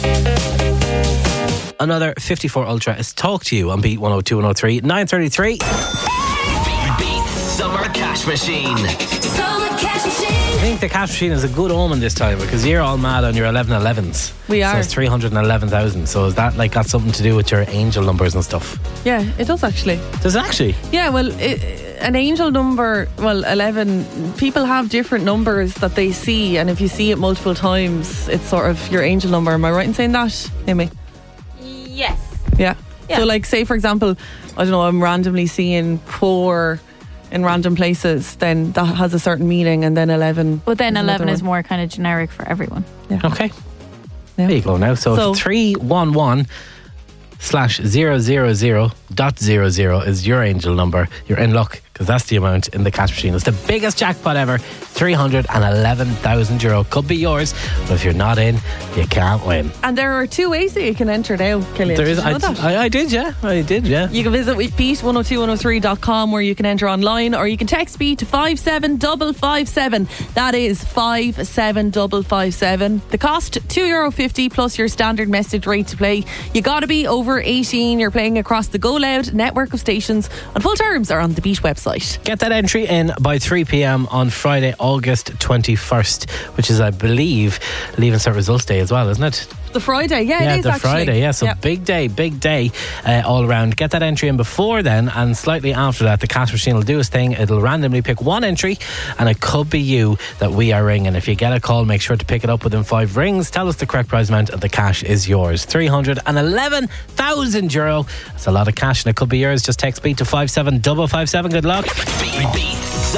Another 54 Ultra is Talk to You on Beat 102 103, 9:33. Beat Summer Cash Machine. Summer Cash Machine. I think the cash machine is a good omen this time because you're all mad on your 1111s. We are. So it's 311,000. So is that got something to do with your angel numbers and stuff? Yeah, it does actually. Does it actually? Yeah, well, an angel number, 11, people have different numbers that they see, and if you see it multiple times, it's sort of your angel number. Am I right in saying that, Amy? Yes. Yeah. Yeah. So, like, say, for example, I don't know, I'm randomly seeing 4 in random places, then that has a certain meaning, and then 11. But then 11 is one. more kind of generic for everyone. Okay. Yeah. There you go now. So 311/000.00 is your angel number. You're in luck because that's the amount in the cash machine. It's the biggest jackpot ever. €311,000 could be yours, but if you're not in, you can't win. And there are 2 ways that you can enter now, Killian. There is. Did you know that? I did, yeah. You can visit beat102103.com where you can enter online, or you can text Beat to 57557. That is 57557. The cost €2.50 plus your standard message rate to play. You gotta be over 18. You're playing across the Go Loud network of stations, and full terms are on the Beat website. Get that entry in by 3 p.m. on Friday, August 21st, which is, I believe, Leaving Cert Results Day as well, isn't it? The Friday, it is the actually. Friday, yeah. So Yep. big day all around. Get that entry in before then, and slightly after that, the cash machine will do its thing. It'll randomly pick one entry, and it could be you that we are ringing. If you get a call, make sure to pick it up within 5 rings. Tell us the correct prize amount, and the cash is yours. €311,000. That's a lot of cash, and it could be yours. Just text Beat to 57557. Good luck. Beat